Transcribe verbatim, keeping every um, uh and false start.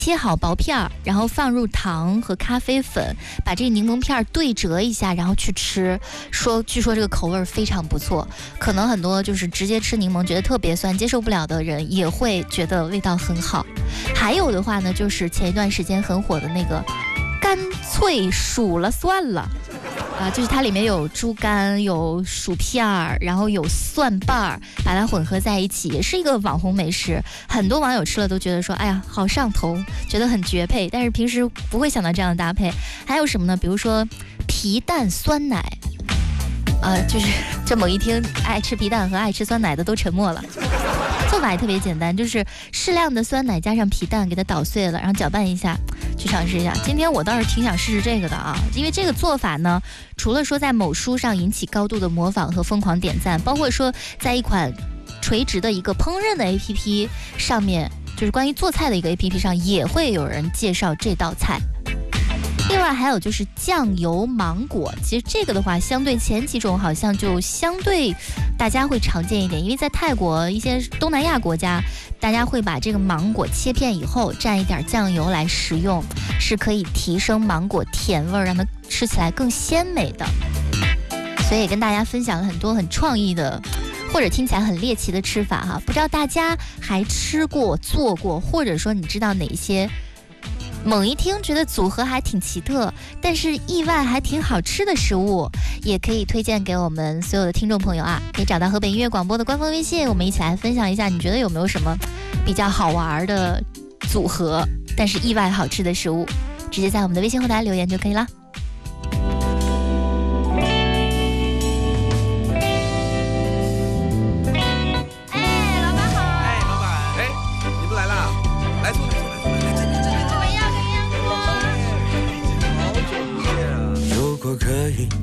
切好薄片儿，然后放入糖和咖啡粉，把这个柠檬片对折一下，然后去吃。说据说这个口味非常不错，可能很多就是直接吃柠檬觉得特别酸接受不了的人也会觉得味道很好。还有的话呢，就是前一段时间很火的那个干脆数了算了。啊，就是它里面有猪肝，有薯片儿，然后有蒜瓣儿，把它混合在一起，也是一个网红美食。很多网友吃了都觉得说，哎呀，好上头，觉得很绝配。但是平时不会想到这样的搭配。还有什么呢？比如说皮蛋酸奶，呃，就是这猛一听爱吃皮蛋和爱吃酸奶的都沉默了。做法也特别简单，就是适量的酸奶加上皮蛋，给它捣碎了，然后搅拌一下，去尝试一下。今天我倒是挺想试试这个的啊，因为这个做法呢，除了说在某书上引起高度的模仿和疯狂点赞，包括说在一款垂直的一个烹饪的 A P P 上面，就是关于做菜的一个 A P P 上，也会有人介绍这道菜。另外还有就是酱油芒果，其实这个的话相对前几种好像就相对大家会常见一点，因为在泰国一些东南亚国家，大家会把这个芒果切片以后蘸一点酱油来食用，是可以提升芒果甜味，让它吃起来更鲜美的。所以也跟大家分享了很多很创意的或者听起来很猎奇的吃法哈，不知道大家还吃过做过，或者说你知道哪些猛一听觉得组合还挺奇特，但是意外还挺好吃的食物，也可以推荐给我们所有的听众朋友啊。可以找到河北音乐广播的官方微信，我们一起来分享一下，你觉得有没有什么比较好玩的组合，但是意外好吃的食物，直接在我们的微信后台留言就可以了。 可以